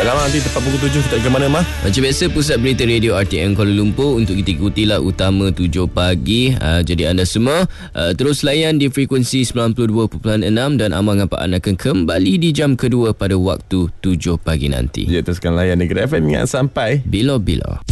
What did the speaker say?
lama nanti tepat pukul 7 kita ke mana, Mah? Macam biasa, Pusat Berita Radio RTM Kuala Lumpur untuk kita ikutilah utama 7 pagi. Jadi anda semua terus layan di frekuensi 92.6 dan Amal dengan Pak An akan kembali di jam kedua pada waktu 7 pagi nanti. Ya, teruskan layan Negeri FM. Ingat sampai bila-bila.